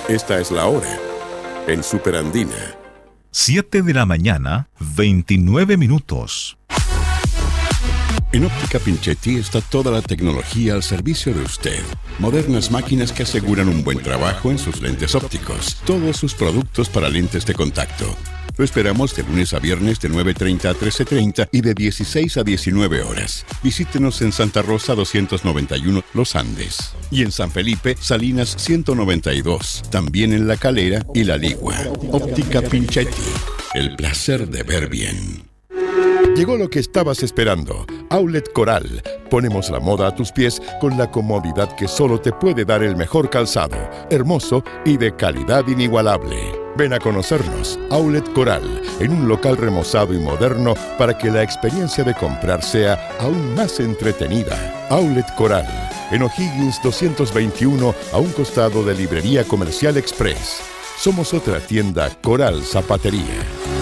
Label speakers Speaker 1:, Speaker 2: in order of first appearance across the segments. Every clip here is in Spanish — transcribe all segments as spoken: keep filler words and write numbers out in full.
Speaker 1: Esta es la hora en Superandina.
Speaker 2: siete de la mañana, veintinueve minutos.
Speaker 1: En Óptica Pinchetti está toda la tecnología al servicio de usted. Modernas máquinas que aseguran un buen trabajo en sus lentes ópticos. Todos sus productos para lentes de contacto. Lo esperamos de lunes a viernes de nueve treinta a trece treinta y de dieciséis a diecinueve horas. Visítenos en Santa Rosa doscientos noventa y uno Los Andes. Y en San Felipe, Salinas ciento noventa y dos. También en La Calera y La Ligua. Óptica Pinchetti. El placer de ver bien. Llegó lo que estabas esperando. Outlet Coral. Ponemos la moda a tus pies con la comodidad que solo te puede dar el mejor calzado. Hermoso y de calidad inigualable. Ven a conocernos. Outlet Coral. En un local remozado y moderno para que la experiencia de comprar sea aún más entretenida. Outlet Coral. En O'Higgins doscientos veintiuno a un costado de Librería Comercial Express. Somos otra tienda Coral Zapatería.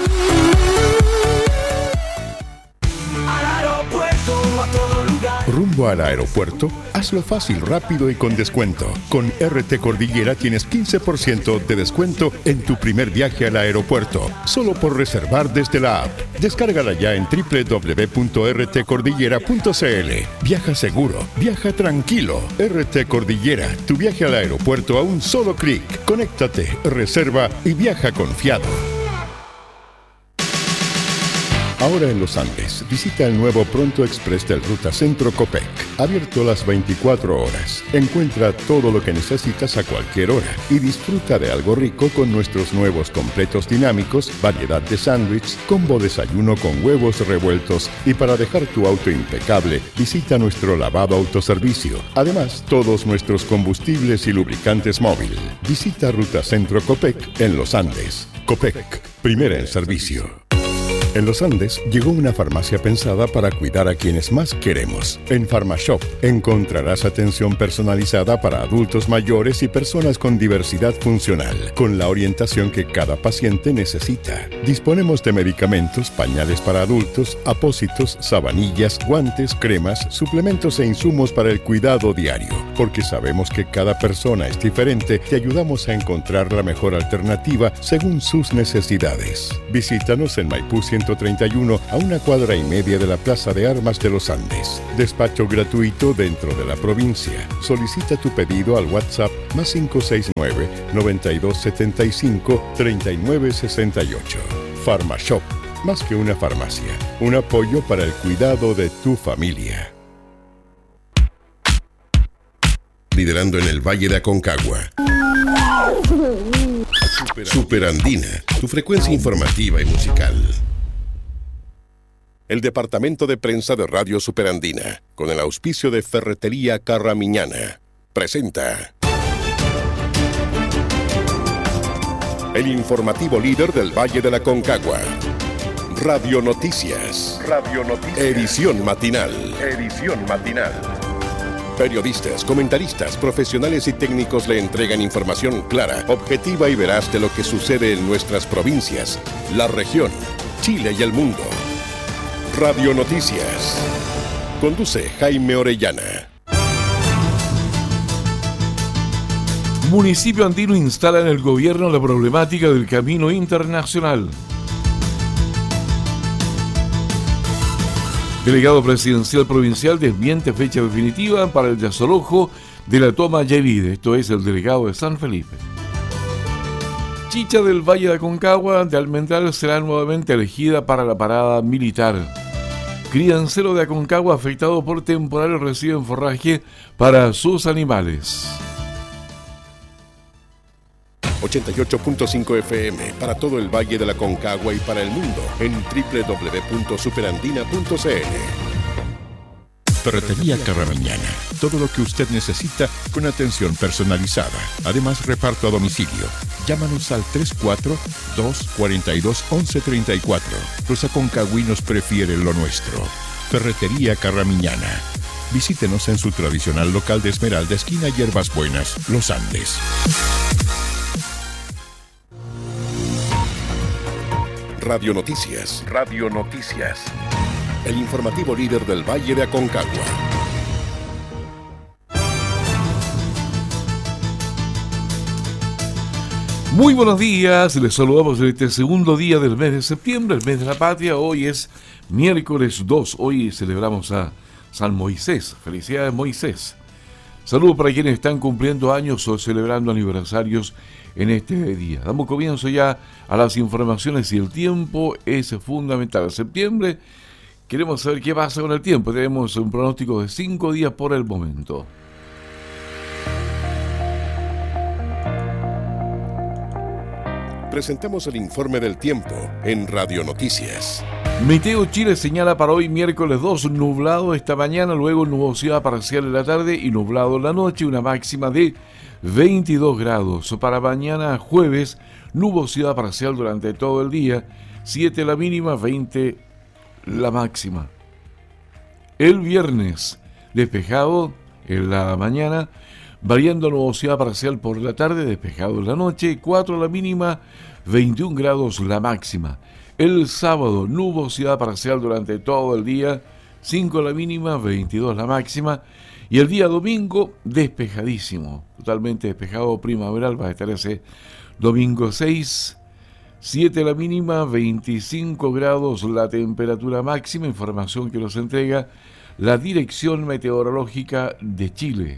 Speaker 1: ¿Rumbo al aeropuerto? Hazlo fácil, rápido y con descuento. Con R T Cordillera tienes quince por ciento de descuento en tu primer viaje al aeropuerto, solo por reservar desde la app. Descárgala ya en doble u doble u doble u punto r t cordillera punto c l. Viaja seguro, viaja tranquilo. R T Cordillera, tu viaje al aeropuerto a un solo clic. Conéctate, reserva y viaja confiado. Ahora en Los Andes, visita el nuevo Pronto Express del Ruta Centro Copec. Abierto las veinticuatro horas. Encuentra todo lo que necesitas a cualquier hora y disfruta de algo rico con nuestros nuevos completos dinámicos, variedad de sándwich, combo desayuno con huevos revueltos y para dejar tu auto impecable, visita nuestro lavado autoservicio. Además, todos nuestros combustibles y lubricantes móvil. Visita Ruta Centro Copec en Los Andes. Copec, primera en servicio. En Los Andes llegó una farmacia pensada para cuidar a quienes más queremos. En PharmaShop encontrarás atención personalizada para adultos mayores y personas con diversidad funcional, con la orientación que cada paciente necesita. Disponemos de medicamentos, pañales para adultos, apósitos, sabanillas, guantes, cremas, suplementos e insumos para el cuidado diario. Porque sabemos que cada persona es diferente, te ayudamos a encontrar la mejor alternativa según sus necesidades. Visítanos en Maipú ciento treinta y uno a una cuadra y media de la Plaza de Armas de Los Andes. Despacho gratuito dentro de la provincia. Solicita tu pedido al WhatsApp más cinco seis nueve, noventa y dos setenta y cinco, treinta y nueve sesenta y ocho. PharmaShop, más que una farmacia, un apoyo para el cuidado de tu familia. Liderando en el Valle de Aconcagua. Superandina, tu frecuencia informativa y musical. El Departamento de Prensa de Radio Superandina, con el auspicio de Ferretería Carramiñana, presenta el informativo líder del Valle de la Aconcagua. Radio Noticias. Radio Noticias. Edición matinal. Edición matinal. Periodistas, comentaristas, profesionales y técnicos le entregan información clara, objetiva y veraz de lo que sucede en nuestras provincias, la región, Chile y el mundo. Radio Noticias. Conduce Jaime Orellana.
Speaker 3: Municipio andino instala en el gobierno la problemática del camino internacional. Delegado presidencial provincial desmiente fecha definitiva para el desalojo de la toma Yevide. Esto es el delegado de San Felipe. Chicha del Valle de Aconcagua de Almendral será nuevamente elegida para la parada militar. Criancero de Aconcagua afectado por temporales reciben forraje para sus animales.
Speaker 1: ochenta y ocho punto cinco F M para todo el Valle de la Aconcagua y para el mundo en doble u doble u doble u punto superandina punto c l. Ferretería Carramiñana. Todo lo que usted necesita con atención personalizada. Además, reparto a domicilio. Llámanos al tres cuatro dos, cuatro dos, once treinta y cuatro. Los aconcagüinos prefieren lo nuestro. Ferretería Carramiñana. Visítenos en su tradicional local de Esmeralda, esquina Hierbas Buenas, Los Andes. Radio Noticias. Radio Noticias. El informativo líder del Valle de Aconcagua.
Speaker 3: Muy buenos días, les saludamos en este segundo día del mes de septiembre, el mes de la patria. Hoy es miércoles dos, hoy celebramos a San Moisés. Felicidades, Moisés. Saludos para quienes están cumpliendo años o celebrando aniversarios en este día. Damos comienzo ya a las informaciones y el tiempo es fundamental. En septiembre queremos saber qué pasa con el tiempo. Tenemos un pronóstico de cinco días por el momento.
Speaker 1: Presentamos el informe del tiempo en Radio Noticias.
Speaker 3: Meteo Chile señala para hoy miércoles dos, nublado esta mañana, luego nubosidad parcial en la tarde y nublado en la noche, una máxima de veintidós grados. Para mañana jueves, nubosidad parcial durante todo el día, siete la mínima, veinte la máxima. El viernes, despejado en la mañana, variando nubosidad parcial por la tarde, despejado en la noche, cuatro la mínima, veintiún grados la máxima. El sábado, nubosidad parcial durante todo el día, cinco la mínima, veintidós la máxima. Y el día domingo, despejadísimo, totalmente despejado, primaveral, va a estar ese domingo seis, siete la mínima, veinticinco grados la temperatura máxima, información que nos entrega la Dirección Meteorológica de Chile.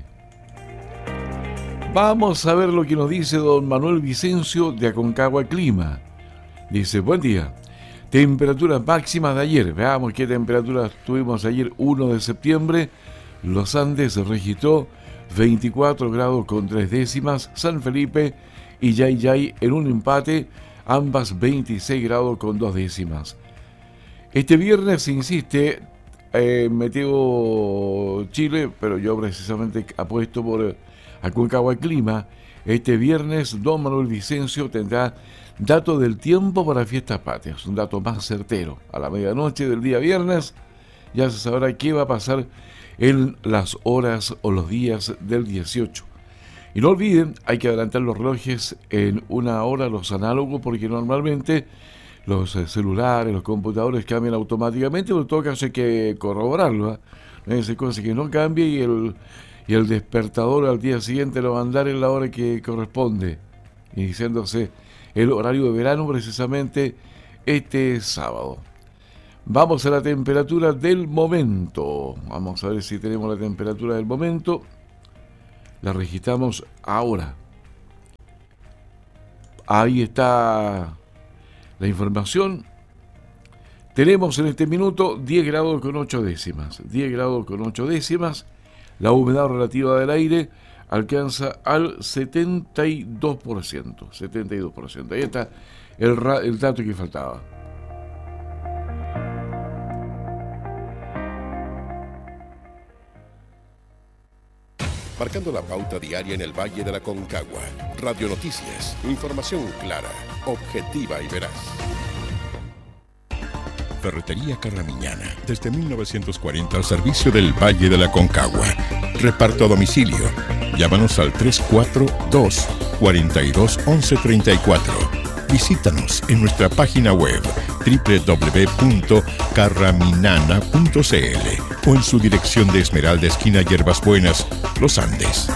Speaker 3: Vamos a ver lo que nos dice don Manuel Vicencio de Aconcagua Clima. Dice, buen día. Temperaturas máximas de ayer. Veamos qué temperaturas tuvimos ayer, uno de septiembre. Los Andes registró veinticuatro grados con tres décimas. San Felipe y Yayay en un empate, ambas veintiséis grados con dos décimas. Este viernes se insiste en eh, Meteo Chile, pero yo precisamente apuesto por Aconcagua Clima. Este viernes, don Manuel Vicencio tendrá dato del tiempo para fiestas patrias, un dato más certero. A la medianoche del día viernes ya se sabrá qué va a pasar en las horas o los días del dieciocho. Y no olviden, hay que adelantar los relojes en una hora, los análogos, porque normalmente los celulares, los computadores cambian automáticamente, pero en todo caso hay que corroborarlo, ¿eh? No es cosa que no cambie y el... y el despertador al día siguiente lo va a andar en la hora que corresponde, iniciándose el horario de verano precisamente este sábado. Vamos a la temperatura del momento. Vamos a ver si tenemos la temperatura del momento. La registramos ahora. Ahí está la información. Tenemos en este minuto diez grados con ocho décimas. diez grados con ocho décimas. La humedad relativa del aire alcanza al setenta y dos por ciento. setenta y dos por ciento. Ahí está el, ra- el dato que faltaba.
Speaker 1: Marcando la pauta diaria en el Valle de la Concagua. Radio Noticias. Información clara, objetiva y veraz. Ferretería Carramiñana, desde mil novecientos cuarenta al servicio del Valle de la Concagua. Reparto a domicilio. Llámanos al tres cuatro dos, cuatro dos, once treinta y cuatro. Visítanos en nuestra página web doble u doble u doble u punto carraminana punto c l o en su dirección de Esmeralda, esquina Hierbas Buenas, Los Andes.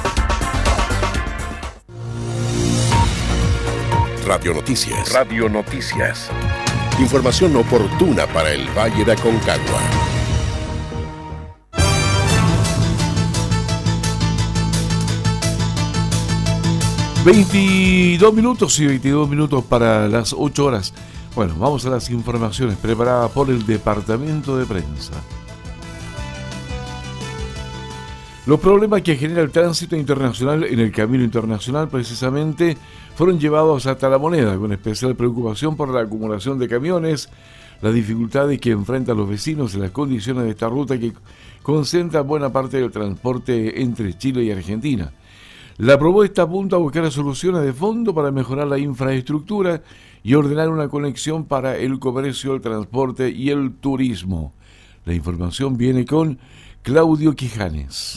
Speaker 1: Radio Noticias. Radio Noticias. Información oportuna para el Valle de Aconcagua.
Speaker 3: veintidós minutos y veintidós minutos para las ocho horas. Bueno, vamos a las informaciones preparadas por el Departamento de Prensa. Los problemas que genera el tránsito internacional en el camino internacional precisamente fueron llevados hasta La Moneda, con especial preocupación por la acumulación de camiones, las dificultades que enfrentan los vecinos en las condiciones de esta ruta que concentra buena parte del transporte entre Chile y Argentina. La propuesta apunta a buscar soluciones de fondo para mejorar la infraestructura y ordenar una conexión para el comercio, el transporte y el turismo. La información viene con Claudio Quijanes.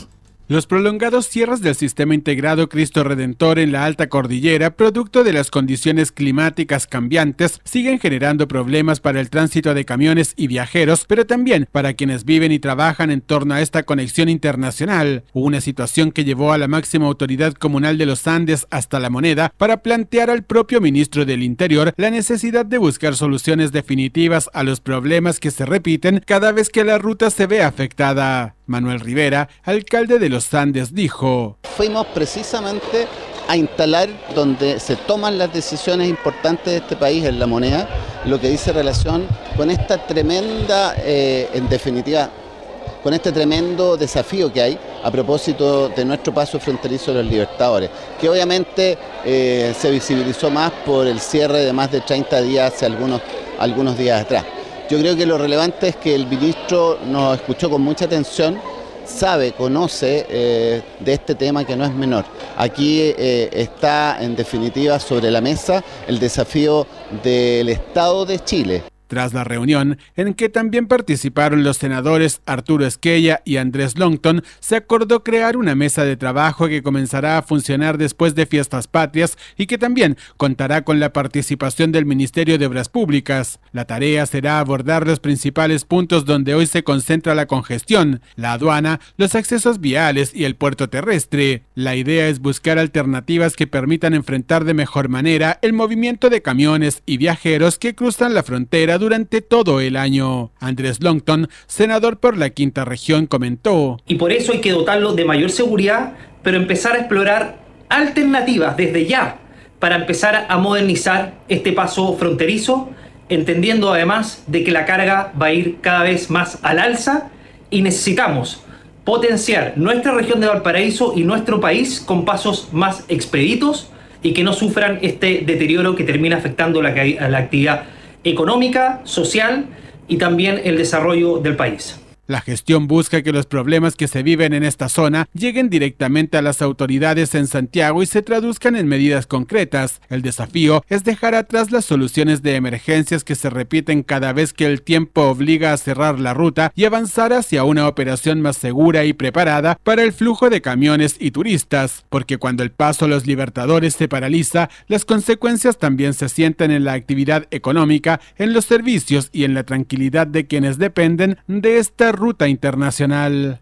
Speaker 4: Los prolongados cierres del sistema integrado Cristo Redentor en la Alta Cordillera, producto de las condiciones climáticas cambiantes, siguen generando problemas para el tránsito de camiones y viajeros, pero también para quienes viven y trabajan en torno a esta conexión internacional. Una situación que llevó a la máxima autoridad comunal de los Andes hasta La Moneda para plantear al propio ministro del Interior la necesidad de buscar soluciones definitivas a los problemas que se repiten cada vez que la ruta se ve afectada. Manuel Rivera, alcalde de Los Andes, dijo:
Speaker 5: fuimos precisamente a instalar donde se toman las decisiones importantes de este país, en La Moneda, lo que dice relación con esta tremenda, eh, en definitiva, con este tremendo desafío que hay a propósito de nuestro paso fronterizo de los Libertadores, que obviamente eh, se visibilizó más por el cierre de más de treinta días hace algunos, algunos días atrás. Yo creo que lo relevante es que el ministro nos escuchó con mucha atención, sabe, conoce eh, de este tema que no es menor. Aquí eh, está en definitiva sobre la mesa el desafío del Estado de Chile.
Speaker 4: Tras la reunión, en que también participaron los senadores Arturo Esquella y Andrés Longton, se acordó crear una mesa de trabajo que comenzará a funcionar después de Fiestas Patrias y que también contará con la participación del Ministerio de Obras Públicas. La tarea será abordar los principales puntos donde hoy se concentra la congestión: la aduana, los accesos viales y el puerto terrestre. La idea es buscar alternativas que permitan enfrentar de mejor manera el movimiento de camiones y viajeros que cruzan la frontera durante todo el año. Andrés Longton, senador por la Quinta Región, comentó:
Speaker 6: y por eso hay que dotarlo de mayor seguridad, pero empezar a explorar alternativas desde ya para empezar a modernizar este paso fronterizo, entendiendo además de que la carga va a ir cada vez más al alza y necesitamos potenciar nuestra región de Valparaíso y nuestro país con pasos más expeditos y que no sufran este deterioro que termina afectando la, la actividad económica, social y también el desarrollo del país.
Speaker 4: La gestión busca que los problemas que se viven en esta zona lleguen directamente a las autoridades en Santiago y se traduzcan en medidas concretas. El desafío es dejar atrás las soluciones de emergencias que se repiten cada vez que el tiempo obliga a cerrar la ruta y avanzar hacia una operación más segura y preparada para el flujo de camiones y turistas, porque cuando el paso a los Libertadores se paraliza, las consecuencias también se sienten en la actividad económica, en los servicios y en la tranquilidad de quienes dependen de esta ruta internacional.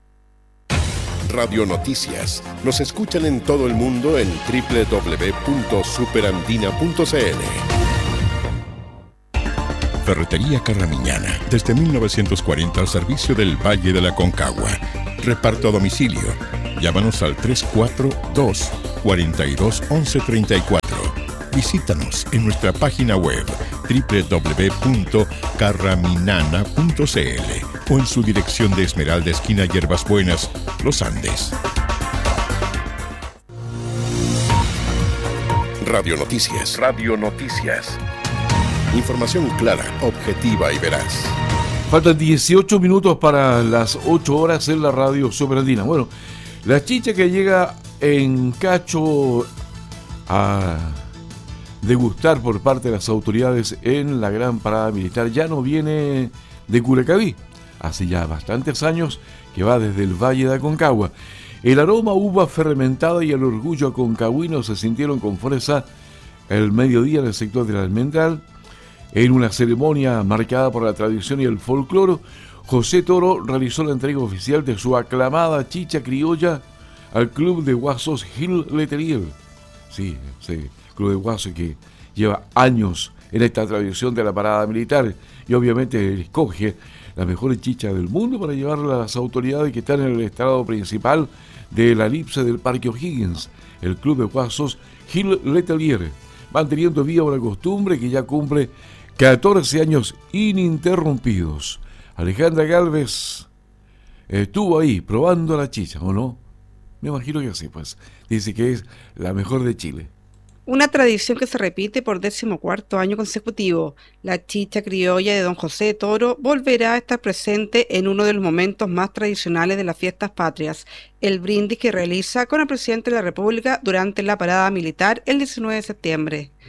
Speaker 1: Radio Noticias. Nos escuchan en todo el mundo en doble u doble u doble u punto superandina punto c l. Ferretería Carramiñana. Desde mil novecientos cuarenta al servicio del Valle de la Concagua. Reparto a domicilio. Llámanos al tres cuatro dos, cuatro dos, once treinta y cuatro. Visítanos en nuestra página web doble u doble u doble u punto carraminana punto c l o en su dirección de Esmeralda, esquina Hierbas Buenas, Los Andes. Radio Noticias. Radio Noticias. Información clara, objetiva y veraz.
Speaker 3: Faltan dieciocho minutos para las ocho horas en la radio Superandina. Bueno, la chicha que llega en cacho a degustar por parte de las autoridades en la gran parada militar ya no viene de Curacaví. Hace ya bastantes años que va desde el Valle de Aconcagua. El aroma a uva fermentada y el orgullo aconcagüino se sintieron con fuerza el mediodía en el sector del Almendral. En una ceremonia marcada por la tradición y el folclore, José Toro realizó la entrega oficial de su aclamada chicha criolla al Club de Guasos Gil Letelier. Sí, sí, Club de Guasos que lleva años en esta tradición de la parada militar y obviamente escoge la mejor chicha del mundo para llevarla a las autoridades que están en el estrado principal de la elipse del Parque O'Higgins, el Club de Guasos Gil Letelier, manteniendo viva una costumbre que ya cumple catorce años ininterrumpidos. Alejandra Galvez estuvo ahí probando la chicha, ¿o no? Me imagino que sí, pues. Dice que es la mejor de Chile.
Speaker 7: Una tradición que se repite por decimocuarto año consecutivo. La chicha criolla de don José Toro volverá a estar presente en uno de los momentos más tradicionales de las fiestas patrias, el brindis que realiza con el presidente de la República durante la parada militar el diecinueve de septiembre.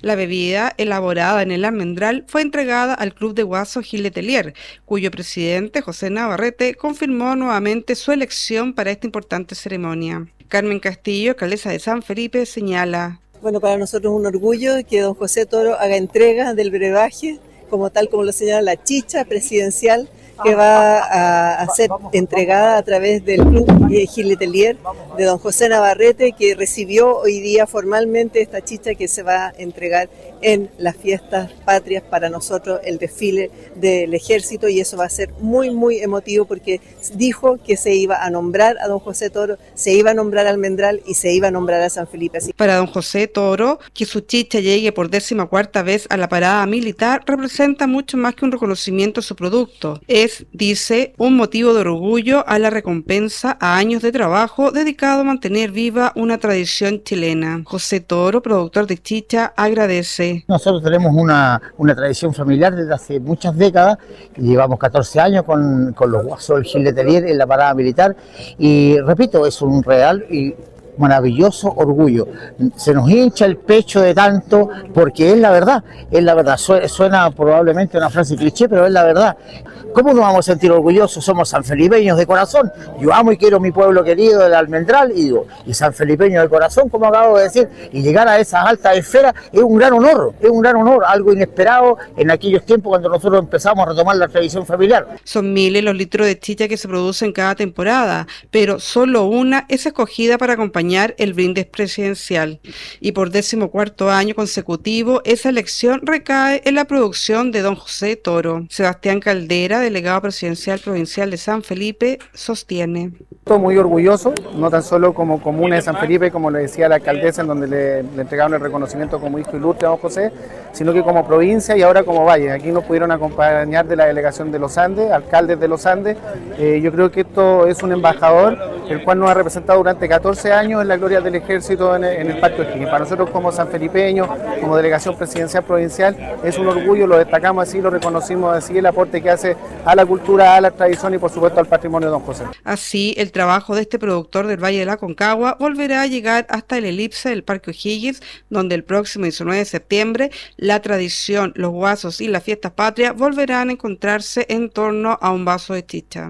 Speaker 7: La bebida, elaborada en el almendral, fue entregada al Club de Guasos Gilles Letelier, cuyo presidente, José Navarrete, confirmó nuevamente su elección para esta importante ceremonia. Carmen Castillo, alcaldesa de San Felipe, señala:
Speaker 8: Bueno, para nosotros es un orgullo que don José Toro haga entrega del brebaje, como tal como lo señala la chicha presidencial, que va a, a ser entregada a través del Club Gilles Letelier de don José Navarrete, que recibió hoy día formalmente esta chicha que se va a entregar en las fiestas patrias para nosotros, el desfile del ejército, y eso va a ser muy muy emotivo porque dijo que se iba a nombrar a don José Toro, se iba a nombrar a Almendral y se iba a nombrar a San Felipe. Así.
Speaker 7: Para don José Toro, que su chicha llegue por décima cuarta vez a la parada militar representa mucho más que un reconocimiento a su producto. Es, dice, un motivo de orgullo a la recompensa a años de trabajo dedicado a mantener viva una tradición chilena. José Toro, productor de chicha, agradece.
Speaker 9: Nosotros tenemos una, una tradición familiar desde hace muchas décadas, llevamos catorce años con, con los guasos del Gilles Letelier en la parada militar y repito, es un real y maravilloso orgullo. Se nos hincha el pecho de tanto porque es la verdad, es la verdad. Suena, suena probablemente una frase cliché, pero es la verdad. ¿Cómo nos vamos a sentir orgullosos? Somos sanfelipeños de corazón. Yo amo y quiero mi pueblo querido del Almendral y digo, y sanfelipeño de corazón, como acabo de decir, y llegar a esas altas esferas es un gran honor, es un gran honor, algo inesperado en aquellos tiempos cuando nosotros empezamos a retomar la tradición familiar.
Speaker 7: Son miles los litros de chicha que se producen cada temporada, pero solo una es escogida para acompañar el brindis presidencial. Y por decimocuarto año consecutivo, esa elección recae en la producción de don José Toro. Sebastián Caldera, delegado presidencial provincial de San Felipe, sostiene.
Speaker 10: Estoy muy orgulloso, no tan solo como comuna de San Felipe, como le decía la alcaldesa, en donde le, le entregaron el reconocimiento como hijo ilustre a don José, sino que como provincia y ahora como valle. Aquí nos pudieron acompañar de la delegación de los Andes, alcaldes de los Andes. Eh, yo creo que esto es un embajador, el cual nos ha representado durante catorce años en la gloria del ejército en el, en el Parque O'Higgins. Para nosotros como sanfelipeños, como delegación presidencial provincial, es un orgullo, lo destacamos así, lo reconocimos así, el aporte que hace a la cultura, a la tradición y por supuesto al patrimonio de don José.
Speaker 7: Así, el trabajo de este productor del Valle de la Aconcagua volverá a llegar hasta el elipse del Parque O'Higgins, donde el próximo diecinueve de septiembre la tradición, los guasos y las fiestas patrias volverán a encontrarse en torno a un vaso de chicha.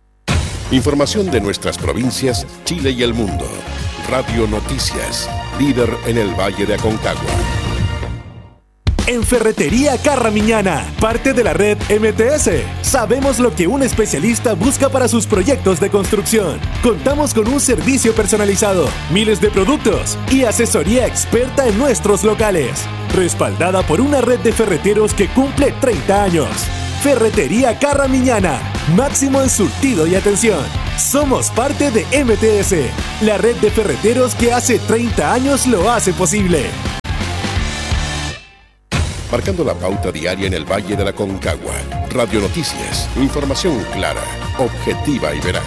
Speaker 1: Información de nuestras provincias, Chile y el mundo. Radio Noticias, líder en el Valle de Aconcagua.
Speaker 11: En Ferretería Carramiñana, parte de la red M T S. Sabemos lo que un especialista busca para sus proyectos de construcción. Contamos con un servicio personalizado, miles de productos y asesoría experta en nuestros locales. Respaldada por una red de ferreteros que cumple treinta años. Ferretería Carramiñana, máximo en surtido y atención. Somos parte de M T S, la red de ferreteros que hace treinta años lo hace posible.
Speaker 1: Marcando la pauta diaria en el Valle de la Aconcagua. Radio Noticias, información clara, objetiva y veraz.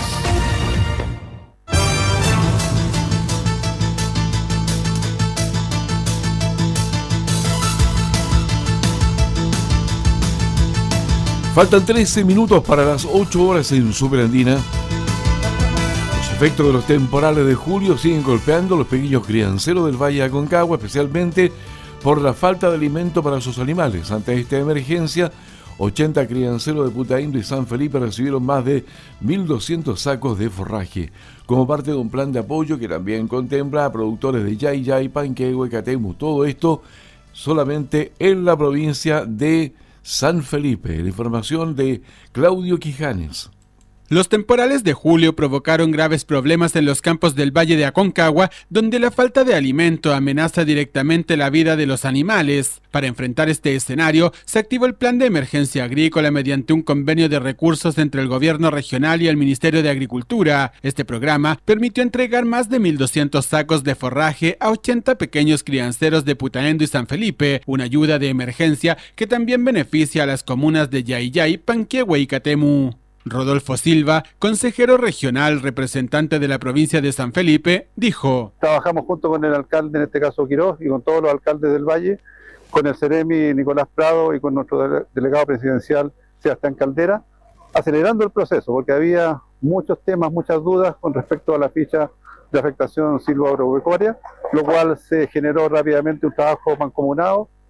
Speaker 3: Faltan trece minutos para las ocho horas en Superandina. Los efectos de los temporales de julio siguen golpeando a los pequeños crianceros del Valle de Aconcagua, especialmente por la falta de alimento para sus animales. Ante esta emergencia, ochenta crianceros de Putaendo y San Felipe recibieron más de mil doscientos sacos de forraje, como parte de un plan de apoyo que también contempla a productores de Yayay, Panquehue, Catemu. Todo esto solamente en la provincia de San Felipe. La información de Claudio Quijanes.
Speaker 4: Los temporales de julio provocaron graves problemas en los campos del Valle de Aconcagua, donde la falta de alimento amenaza directamente la vida de los animales. Para enfrentar este escenario, se activó el Plan de Emergencia Agrícola mediante un convenio de recursos entre el Gobierno regional y el Ministerio de Agricultura. Este programa permitió entregar más de mil doscientos sacos de forraje a ochenta pequeños crianceros de Putaendo y San Felipe, una ayuda de emergencia que también beneficia a las comunas de Yayay, Panquehue y Catemu. Rodolfo Silva, consejero regional representante de la provincia de San Felipe, dijo:
Speaker 12: Trabajamos junto con el alcalde, en este caso Quiroz, y con todos los alcaldes del Valle, con el Ceremi Nicolás Prado y con nuestro delegado presidencial Sebastián Caldera, acelerando el proceso, porque había muchos temas, muchas dudas con respecto a la ficha de afectación silvoagropecuaria, lo cual se generó rápidamente un trabajo mancomunado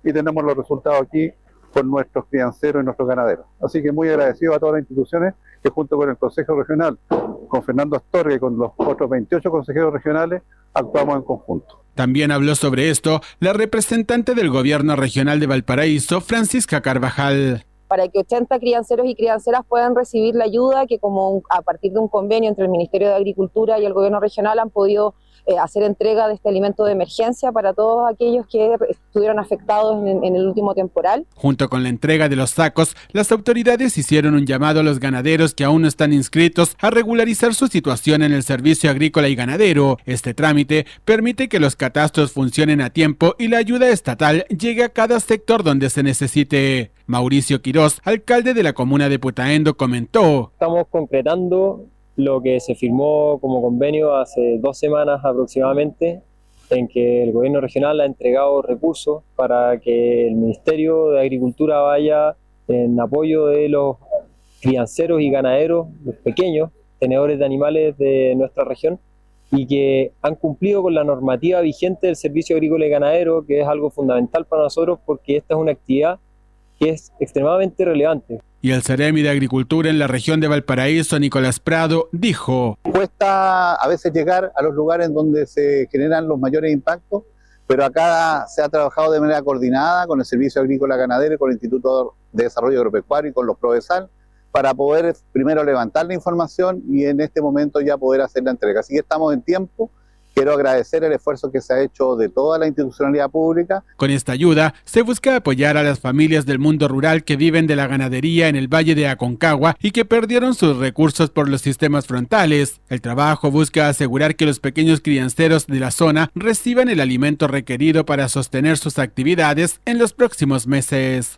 Speaker 12: y tenemos los resultados aquí con nuestros crianceros y nuestros ganaderos. Así que muy agradecido a todas las instituciones que junto con el Consejo Regional, con Fernando Astorga y con los otros veintiocho consejeros regionales, actuamos en conjunto.
Speaker 4: También habló sobre esto la representante del Gobierno Regional de Valparaíso, Francisca Carvajal.
Speaker 13: Para que ochenta crianceros y crianceras puedan recibir la ayuda que como a partir de un convenio entre el Ministerio de Agricultura y el Gobierno Regional han podido eh, hacer entrega de este alimento de emergencia para todos aquellos que estuvieron afectados en, en el último temporal.
Speaker 4: Junto con la entrega de los sacos, las autoridades hicieron un llamado a los ganaderos que aún no están inscritos a regularizar su situación en el Servicio Agrícola y Ganadero. Este trámite permite que los catastros funcionen a tiempo y la ayuda estatal llegue a cada sector donde se necesite. Mauricio Quirós, alcalde de la comuna de Putaendo, comentó:
Speaker 14: Estamos concretando lo que se firmó como convenio hace dos semanas aproximadamente, en que el gobierno regional ha entregado recursos para que el Ministerio de Agricultura vaya en apoyo de los crianceros y ganaderos, los pequeños tenedores de animales de nuestra región, y que han cumplido con la normativa vigente del Servicio Agrícola y Ganadero, que es algo fundamental para nosotros porque esta es una actividad que es extremadamente relevante.
Speaker 4: Y el Ceremi de Agricultura en la región de Valparaíso, Nicolás Prado, dijo:
Speaker 15: Cuesta a veces llegar a los lugares donde se generan los mayores impactos, pero acá se ha trabajado de manera coordinada con el Servicio Agrícola Ganadero y con el Instituto de Desarrollo Agropecuario y con los Provesal, para poder primero levantar la información y en este momento ya poder hacer la entrega. Así que estamos en tiempo. Quiero agradecer el esfuerzo que se ha hecho de toda la institucionalidad pública.
Speaker 4: Con esta ayuda se busca apoyar a las familias del mundo rural que viven de la ganadería en el Valle de Aconcagua y que perdieron sus recursos por los sistemas frontales. El trabajo busca asegurar que los pequeños crianceros de la zona reciban el alimento requerido para sostener sus actividades en los próximos meses.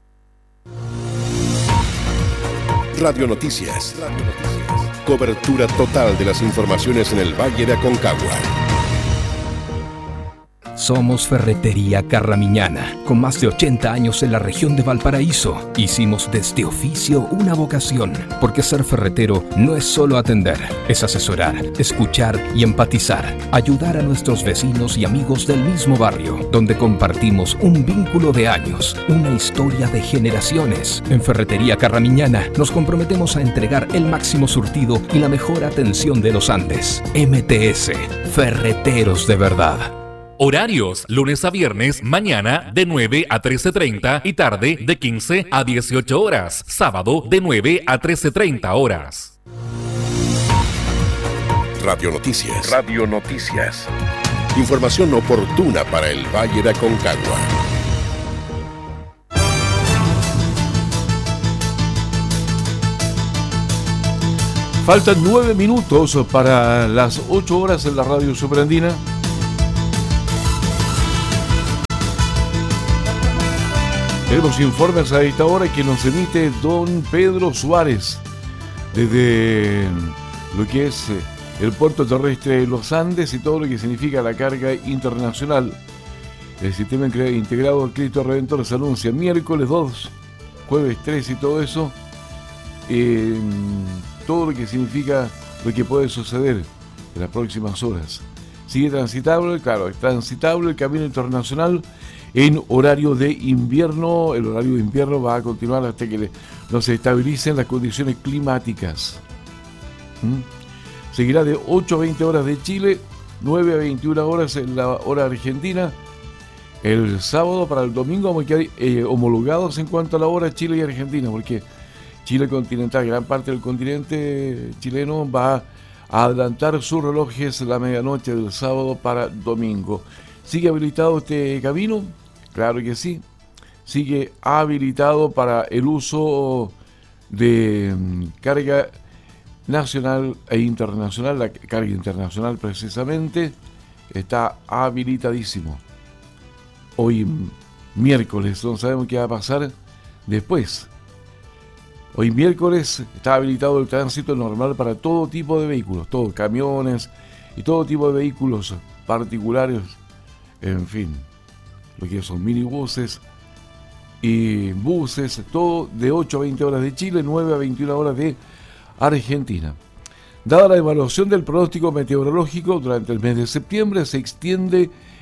Speaker 1: Radio Noticias. Radio Noticias. Cobertura total de las informaciones en el Valle de Aconcagua.
Speaker 16: Somos Ferretería Carramiñana, con más de ochenta años en la región de Valparaíso. Hicimos de este oficio una vocación, porque ser ferretero no es solo atender, es asesorar, escuchar y empatizar, ayudar a nuestros vecinos y amigos del mismo barrio, donde compartimos un vínculo de años, una historia de generaciones. En Ferretería Carramiñana nos comprometemos a entregar el máximo surtido y la mejor atención de los Andes. M T S, Ferreteros de verdad.
Speaker 17: Horarios, lunes a viernes, mañana de nueve a trece treinta y tarde de quince a dieciocho horas. Sábado de nueve a trece treinta horas.
Speaker 1: Radio Noticias. Radio Noticias. Información oportuna para el Valle de Aconcagua.
Speaker 3: Faltan nueve minutos para las ocho horas en la radio superandina. Tenemos informes a esta hora que nos emite don Pedro Suárez desde lo que es el puerto terrestre de los Andes y todo lo que significa la carga internacional. El sistema integrado del Cristo Redentor se anuncia miércoles dos, jueves tres y todo eso. Eh, todo lo que significa lo que puede suceder en las próximas horas. Sigue transitable, claro, es transitable el camino internacional en horario de invierno. El horario de invierno va a continuar hasta que no se estabilicen las condiciones climáticas. ¿Mm? Seguirá de ocho a veinte horas de Chile, nueve a veintiuna horas en la hora argentina. El sábado para el domingo vamos a quedar eh, homologados en cuanto a la hora Chile y Argentina, porque Chile continental, gran parte del continente chileno va a adelantar sus relojes la medianoche del sábado para domingo. ¿Sigue habilitado este camino? Claro que sí. Sigue habilitado para el uso de carga nacional e internacional. La carga internacional precisamente está habilitadísimo. Hoy miércoles, no sabemos qué va a pasar después. Hoy miércoles está habilitado el tránsito normal para todo tipo de vehículos, todos camiones y todo tipo de vehículos particulares, en fin, lo que son minibuses y buses, todo de ocho a veinte horas de Chile, nueve a veintiuna horas de Argentina. Dada la evaluación del pronóstico meteorológico durante el mes de septiembre, se extiende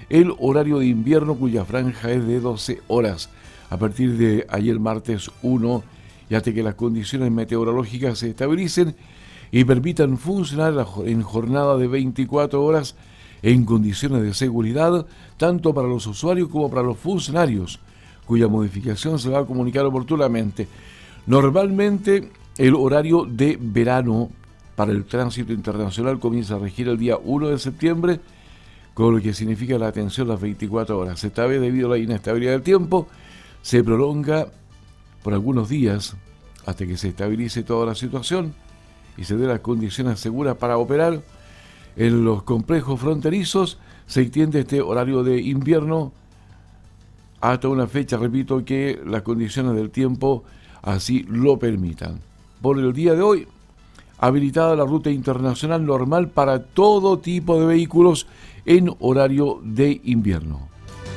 Speaker 3: el horario de invierno, cuya franja es de doce horas, a partir de ayer martes uno, y hasta que las condiciones meteorológicas se estabilicen y permitan funcionar en jornada de veinticuatro horas en condiciones de seguridad, tanto para los usuarios como para los funcionarios, cuya modificación se va a comunicar oportunamente. Normalmente, el horario de verano para el tránsito internacional comienza a regir el día uno de septiembre, con lo que significa la atención las veinticuatro horas. Esta vez, debido a la inestabilidad del tiempo, se prolonga por algunos días hasta que se estabilice toda la situación y se den las condiciones seguras para operar. En los complejos fronterizos se extiende este horario de invierno hasta una fecha, repito, que las condiciones del tiempo así lo permitan. Por el día de hoy, habilitada la ruta internacional normal para todo tipo de vehículos en horario de invierno.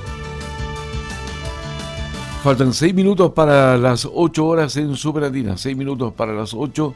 Speaker 3: Faltan seis minutos para las ocho horas en Superandina, seis minutos para las ocho.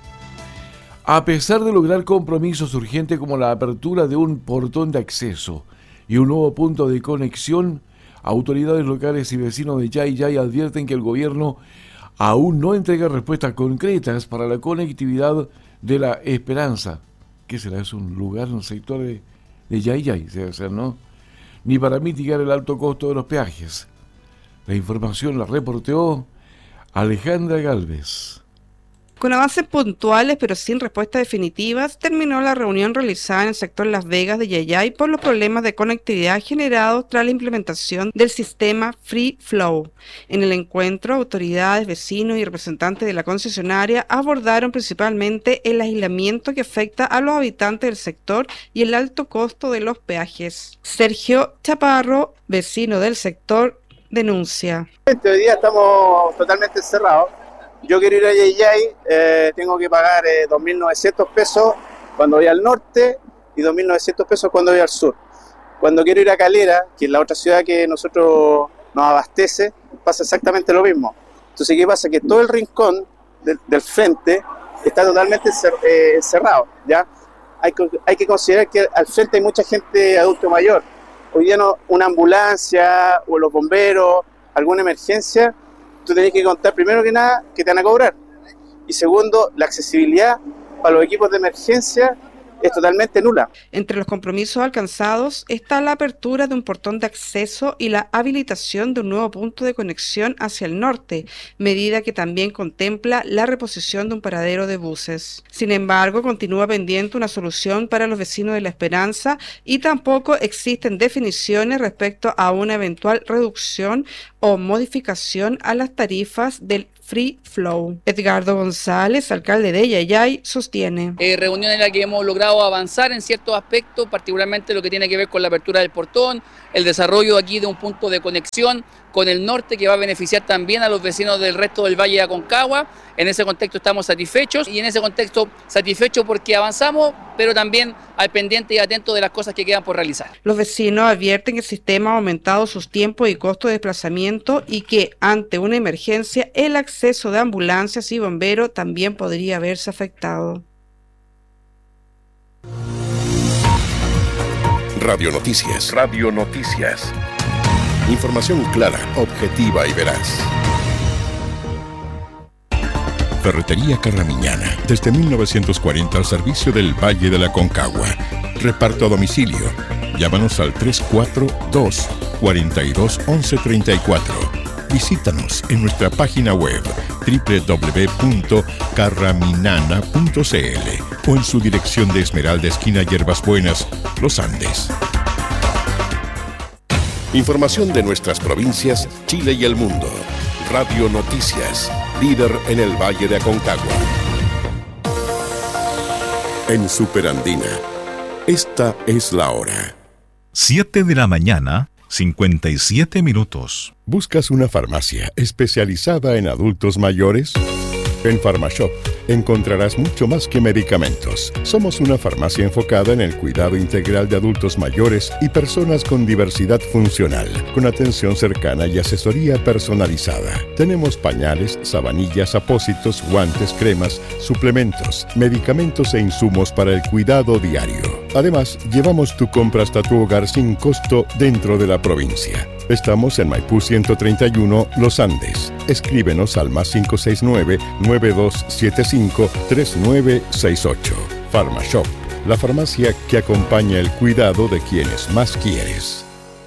Speaker 3: A pesar de lograr compromisos urgentes como la apertura de un portón de acceso y un nuevo punto de conexión, autoridades locales y vecinos de Yay Yay advierten que el gobierno aún no entrega respuestas concretas para la conectividad de La Esperanza. ¿Qué será? ¿Es un lugar, un sector de, de Yay Yay? O sea, ¿no? Ni para mitigar el alto costo de los peajes. La información la reporteó Alejandra Galvez.
Speaker 7: Con avances puntuales pero sin respuestas definitivas, terminó la reunión realizada en el sector Las Vegas de Yayay por los problemas de conectividad generados tras la implementación del sistema Free Flow. En el encuentro, autoridades, vecinos y representantes de la concesionaria abordaron principalmente el aislamiento que afecta a los habitantes del sector y el alto costo de los peajes. Sergio Chaparro, vecino del sector, denuncia.
Speaker 18: Hoy día estamos totalmente encerrados. Yo quiero ir a Yay Yay, eh, tengo que pagar eh, dos mil novecientos pesos cuando voy al norte y dos mil novecientos pesos cuando voy al sur. Cuando quiero ir a Calera, que es la otra ciudad que nosotros nos abastece, pasa exactamente lo mismo. Entonces, ¿qué pasa? Que todo el rincón del, del frente está totalmente eh, encerrado, ¿ya? Hay que, hay que considerar que al frente hay mucha gente adulto mayor. Hoy día no, una ambulancia o los bomberos, alguna emergencia, tú tenés que contar primero que nada que te van a cobrar. Y segundo, la accesibilidad para los equipos de emergencia es totalmente nula.
Speaker 7: Entre los compromisos alcanzados está la apertura de un portón de acceso y la habilitación de un nuevo punto de conexión hacia el norte, medida que también contempla la reposición de un paradero de buses. Sin embargo, continúa pendiente una solución para los vecinos de La Esperanza y tampoco existen definiciones respecto a una eventual reducción o modificación a las tarifas del Free Flow. Edgardo González, alcalde de Yayay, sostiene.
Speaker 19: Eh, reunión en la que hemos logrado avanzar en ciertos aspectos, particularmente lo que tiene que ver con la apertura del portón, el desarrollo aquí de un punto de conexión con el norte que va a beneficiar también a los vecinos del resto del Valle de Aconcagua. En ese contexto estamos satisfechos y en ese contexto satisfechos porque avanzamos, pero también al pendiente y atento de las cosas que quedan por realizar.
Speaker 7: Los vecinos advierten que el sistema ha aumentado sus tiempos y costos de desplazamiento y que ante una emergencia el acceso de ambulancias y bomberos también podría verse afectado.
Speaker 1: Radio Noticias. Radio Noticias. Información clara, objetiva y veraz. Ferretería Carramiñana, desde mil novecientos cuarenta al servicio del Valle de la Aconcagua. Reparto a domicilio. Llámanos al tres cuatro dos, cuatro dos, once treinta y cuatro. Visítanos en nuestra página web doble u doble u doble u punto carraminana punto c l o en su dirección de Esmeralda, esquina Hierbas Buenas, Los Andes. Información de nuestras provincias, Chile y el mundo. Radio Noticias, líder en el Valle de Aconcagua. En Superandina, esta es la hora.
Speaker 2: siete de la mañana, cincuenta y siete minutos.
Speaker 1: ¿Buscas una farmacia especializada en adultos mayores? En Pharmashop encontrarás mucho más que medicamentos. Somos una farmacia enfocada en el cuidado integral de adultos mayores y personas con diversidad funcional, con atención cercana y asesoría personalizada. Tenemos pañales, sabanillas, apósitos, guantes, cremas, suplementos, medicamentos e insumos para el cuidado diario. Además, llevamos tu compra hasta tu hogar sin costo dentro de la provincia. Estamos en Maipú ciento treinta y uno, Los Andes. Escríbenos al más cinco seis nueve, nueve dos siete cinco, tres nueve seis ocho. PharmaShop, la farmacia que acompaña el cuidado de quienes más quieres.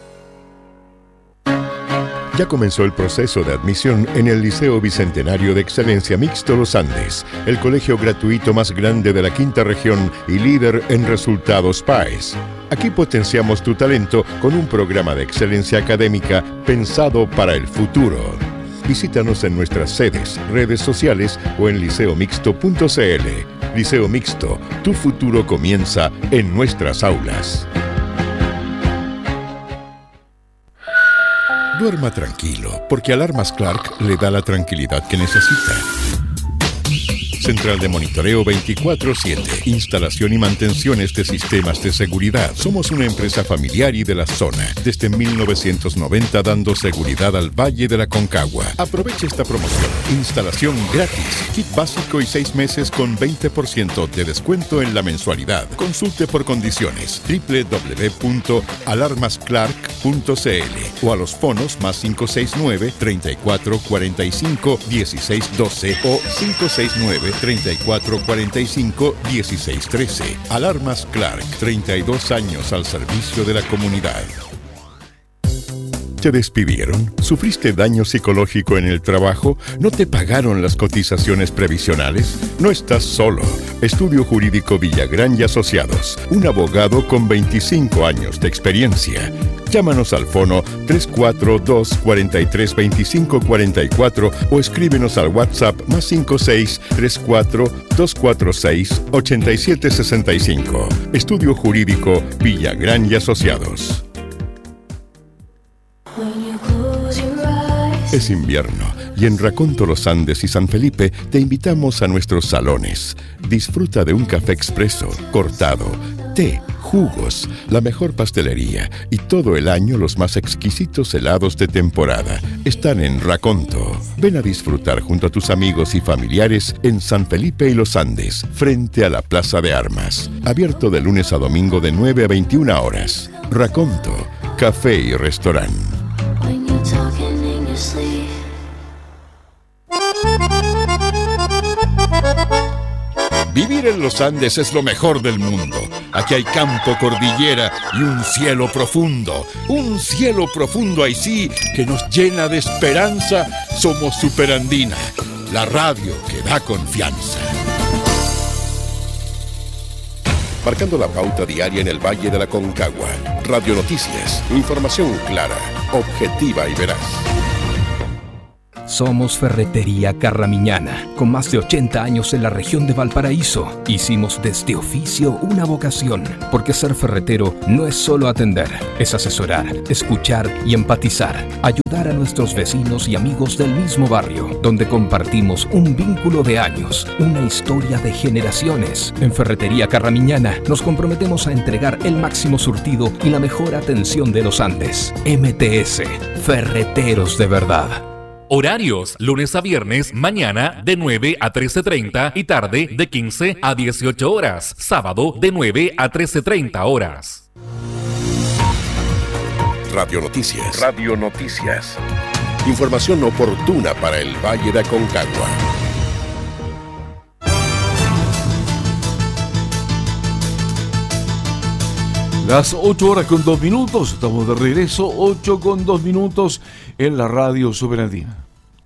Speaker 1: Ya comenzó el proceso de admisión en el Liceo Bicentenario de Excelencia Mixto Los Andes, el colegio gratuito más grande de la quinta región y líder en resultados P A E S. Aquí potenciamos tu talento con un programa de excelencia académica pensado para el futuro. Visítanos en nuestras sedes, redes sociales o en liceo mixto punto c l. Liceo Mixto, tu futuro comienza en nuestras aulas. Duerma tranquilo, porque Alarmas Clark le da la tranquilidad que necesita. Central de monitoreo veinticuatro siete. Instalación y mantenciones de sistemas de seguridad. Somos una empresa familiar y de la zona. Desde mil novecientos noventa dando seguridad al Valle de la Concagua. Aproveche esta promoción. Instalación gratis. Kit básico y seis meses con veinte por ciento de descuento en la mensualidad. Consulte por condiciones. doble u doble u doble u punto alarmas clark punto c l o a los fonos más cinco seis nueve, treinta y cuatro cuarenta y cinco, dieciséis doce o cinco seis nueve, treinta y cuatro cuarenta y cinco, dieciséis trece. Alarmas Clark, treinta y dos años al servicio de la comunidad. ¿Te despidieron? ¿Sufriste daño psicológico en el trabajo? ¿No te pagaron las cotizaciones previsionales? No estás solo. Estudio Jurídico Villagrán y Asociados. Un abogado con veinticinco años de experiencia. Llámanos al fono tres cuatro dos, cuatro tres, dos cinco cuatro cuatro o escríbenos al WhatsApp más cinco seis, tres cuatro, dos cuatro seis, ocho siete seis cinco. Estudio Jurídico Villagrán y Asociados. Es invierno y en Raconto Los Andes y San Felipe te invitamos a nuestros salones. Disfruta de un café expreso, cortado, té, jugos, la mejor pastelería y todo el año los más exquisitos helados de temporada. Están en Raconto. Ven a disfrutar junto a tus amigos y familiares en San Felipe y Los Andes, frente a la Plaza de Armas. Abierto de lunes a domingo de nueve a veintiuna horas. Raconto, café y restaurante. Vivir en los Andes es lo mejor del mundo. Aquí hay campo, cordillera y un cielo profundo. Un cielo profundo ahí sí que nos llena de esperanza. Somos Superandina, la radio que da confianza. Marcando la pauta diaria en el Valle de la Concagua. Radio Noticias, información clara, objetiva y veraz.
Speaker 16: Somos Ferretería Carramiñana, con más de ochenta años en la región de Valparaíso. Hicimos de este oficio una vocación, porque ser ferretero no es solo atender, es asesorar, escuchar y empatizar, ayudar a nuestros vecinos y amigos del mismo barrio, donde compartimos un vínculo de años, una historia de generaciones. En Ferretería Carramiñana nos comprometemos a entregar el máximo surtido y la mejor atención de los Andes. M T S, Ferreteros de verdad.
Speaker 17: Horarios, lunes a viernes, mañana de nueve a trece treinta y tarde de quince a dieciocho horas. Sábado de nueve a trece treinta horas.
Speaker 1: Radio Noticias. Radio Noticias. Información oportuna para el Valle de Aconcagua.
Speaker 3: Las ocho horas con dos minutos, estamos de regreso, ocho con dos minutos en la radio Superandina.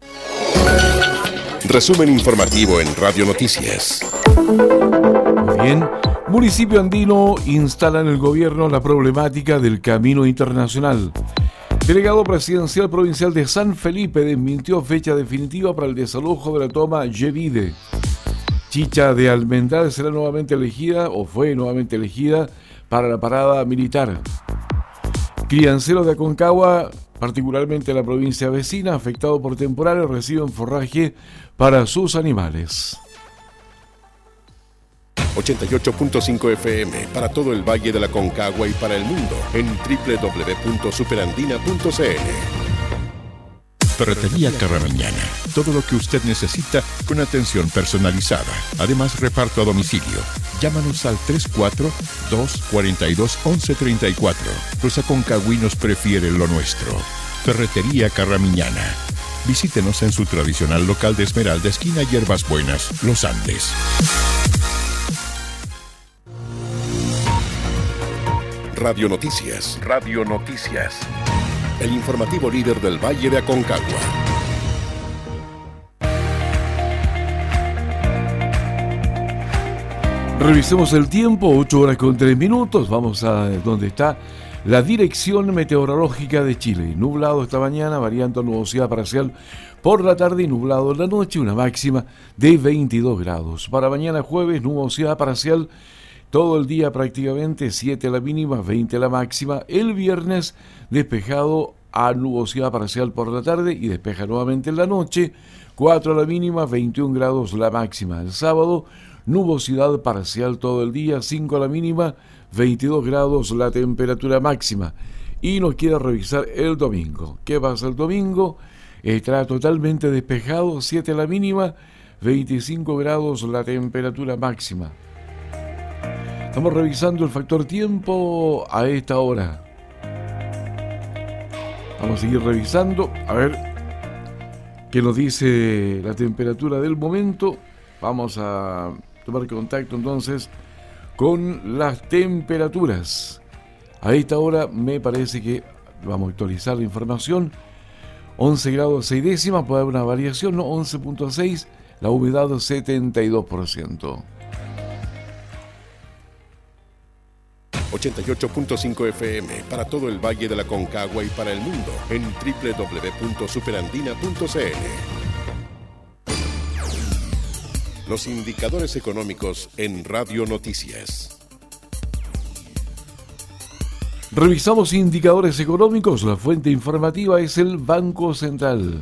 Speaker 1: Resumen informativo en Radio Noticias.
Speaker 3: Bien, municipio andino instala en el gobierno la problemática del camino internacional. Delegado presidencial provincial de San Felipe desmintió fecha definitiva para el desalojo de la toma Yevide. Chicha de Almendral será nuevamente elegida, o fue nuevamente elegida, para la parada militar. Crianceros de Aconcagua, particularmente la provincia vecina, afectado por temporales, reciben forraje para sus animales.
Speaker 1: ochenta y ocho punto cinco F M para todo el Valle de la Concagua y para el mundo en doble u doble u doble u punto superandina punto c l. Ferretería Carramiñana. Todo lo que usted necesita con atención personalizada. Además, reparto a domicilio. Llámanos al tres cuatro dos cuatro dos once treinta y cuatro. Los aconcagüinos prefieren lo nuestro. Ferretería Carramiñana. Visítenos en su tradicional local de Esmeralda, esquina Hierbas Buenas, Los Andes. Radio Noticias. Radio Noticias. El informativo líder del Valle de Aconcagua.
Speaker 3: Revisemos el tiempo, ocho horas con tres minutos. Vamos a donde está la Dirección Meteorológica de Chile. Nublado esta mañana, variando a nubosidad parcial por la tarde y nublado en la noche, una máxima de veintidós grados. Para mañana jueves, nubosidad parcial todo el día prácticamente, siete la mínima, veinte la máxima. El viernes despejado a nubosidad parcial por la tarde y despeja nuevamente en la noche, cuatro la mínima, veintiún grados la máxima. El sábado, nubosidad parcial todo el día, cinco la mínima, veintidós grados la temperatura máxima. Y nos quiere revisar el domingo. ¿Qué pasa el domingo? Estará totalmente despejado, siete la mínima, veinticinco grados la temperatura máxima. Estamos revisando el factor tiempo a esta hora. Vamos a seguir revisando, a ver qué nos dice la temperatura del momento. Vamos a tomar contacto entonces con las temperaturas. A esta hora me parece que vamos a actualizar la información. once grados seis décimas, puede haber una variación, ¿no? once punto seis, la humedad setenta y dos por ciento.
Speaker 1: ochenta y ocho punto cinco F M para todo el Valle de la Concagua y para el mundo en doble u doble u doble u punto superandina punto c l. Los indicadores económicos en Radio Noticias.
Speaker 3: Revisamos indicadores económicos. La fuente informativa es el Banco Central.